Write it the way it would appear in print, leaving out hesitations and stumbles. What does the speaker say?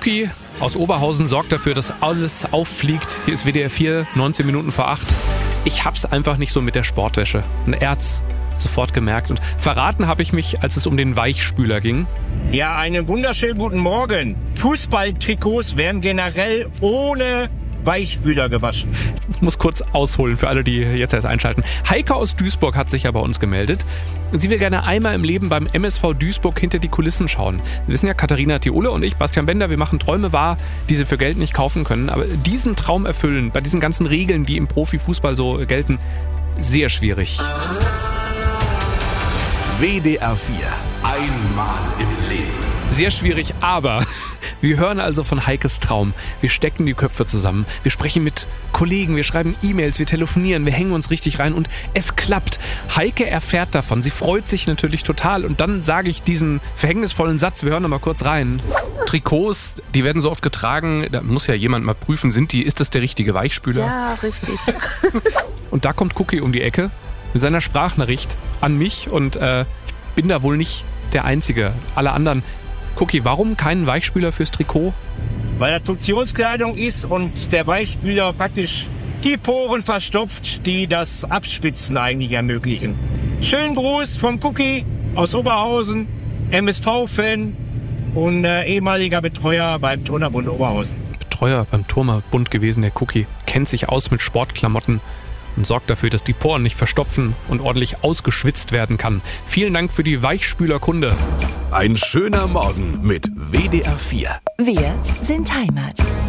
Cookie aus Oberhausen sorgt dafür, dass alles auffliegt. Hier ist WDR 4, 19 Minuten vor 8. Ich hab's einfach nicht so mit der Sportwäsche. Und er hat's sofort gemerkt. Und verraten habe ich mich, als es um den Weichspüler ging. Ja, einen wunderschönen guten Morgen. Fußballtrikots werden generell ohne Weichspüler gewaschen. Ich muss kurz ausholen für alle, die jetzt erst einschalten. Heike aus Duisburg hat sich ja bei uns gemeldet. Sie will gerne einmal im Leben beim MSV Duisburg hinter die Kulissen schauen. Sie wissen ja, Katharina Thiole und ich, Bastian Bender, wir machen Träume wahr, die sie für Geld nicht kaufen können. Aber diesen Traum erfüllen, bei diesen ganzen Regeln, die im Profifußball so gelten, sehr schwierig. WDR 4. Einmal im Leben. Sehr schwierig, aber wir hören also von Heikes Traum. Wir stecken die Köpfe zusammen, wir sprechen mit Kollegen, wir schreiben E-Mails, wir telefonieren, wir hängen uns richtig rein und es klappt. Heike erfährt davon, sie freut sich natürlich total und dann sage ich diesen verhängnisvollen Satz, wir hören noch mal kurz rein. Trikots, die werden so oft getragen, da muss ja jemand mal prüfen, ist das der richtige Weichspüler? Ja, richtig. Und da kommt Cookie um die Ecke mit seiner Sprachnachricht an mich und ich bin da wohl nicht der Einzige. Alle anderen. Cookie, warum keinen Weichspüler fürs Trikot? Weil das Funktionskleidung ist und der Weichspüler praktisch die Poren verstopft, die das Abschwitzen eigentlich ermöglichen. Schönen Gruß vom Cookie aus Oberhausen, MSV-Fan und ehemaliger Betreuer beim Turnerbund Oberhausen. Betreuer beim Turnerbund gewesen, der Cookie. Kennt sich aus mit Sportklamotten und sorgt dafür, dass die Poren nicht verstopfen und ordentlich ausgeschwitzt werden kann. Vielen Dank für die Weichspülerkunde. Ein schöner Morgen mit WDR 4. Wir sind Heimat.